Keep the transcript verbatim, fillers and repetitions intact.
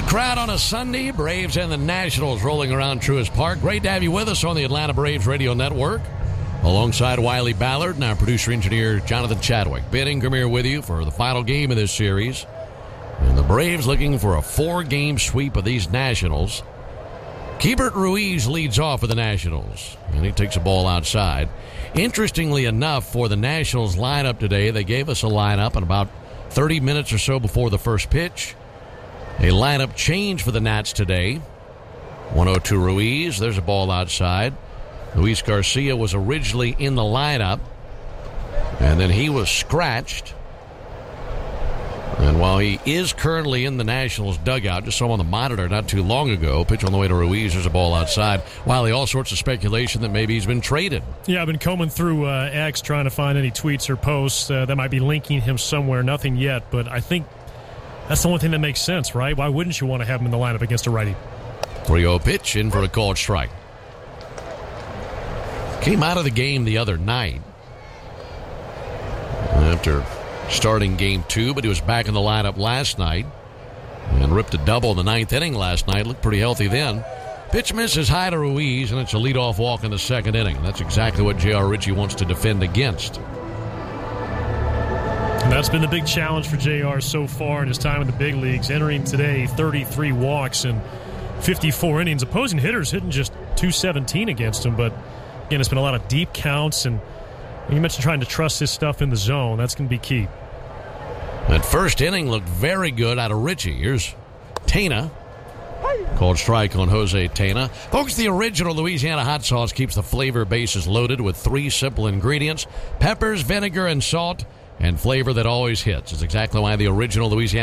Crowd on a Sunday. Braves and the Nationals rolling around Truist Park. Great to have you with us on the Atlanta Braves Radio Network. Alongside Wiley Ballard and our producer-engineer Jonathan Chadwick. Ben Ingram here with you for the final game of this series. And the Braves looking for a four-game sweep of these Nationals. Keibert Ruiz leads off for the Nationals, and he takes a ball outside. Interestingly enough, for the Nationals lineup today, they gave us a lineup in about thirty minutes or so before the first pitch. A lineup change for the Nats today. one oh two Ruiz. There's a ball outside. Luis Garcia was originally in the lineup, and then he was scratched. And while he is currently in the Nationals dugout, just saw him on the monitor not too long ago, pitch on the way to Ruiz, there's a ball outside. Wiley, all sorts of speculation that maybe he's been traded. Yeah, I've been combing through uh, X trying to find any tweets or posts uh, that might be linking him somewhere. Nothing yet, but I think that's the only thing that makes sense, right? Why wouldn't you want to have him in the lineup against a righty? three oh pitch in for a called strike. Came out of the game the other night after starting game two, but he was back in the lineup last night and ripped a double in the ninth inning last night. Looked pretty healthy then. Pitch misses high to Ruiz, and it's a leadoff walk in the second inning. That's exactly what J R. Ritchie wants to defend against. And that's been the big challenge for J R so far in his time in the big leagues, entering today thirty-three walks and fifty-four innings. Opposing hitters hitting just two seventeen against him, but again, it's been a lot of deep counts, and you mentioned trying to trust his stuff in the zone. That's going to be key. That first inning looked very good out of Ritchie. Here's Tena. Called strike on Jose Tena. Folks, the original Louisiana hot sauce keeps the flavor bases loaded with three simple ingredients: peppers, vinegar, and salt, and flavor that always hits. It's exactly why the original Louisiana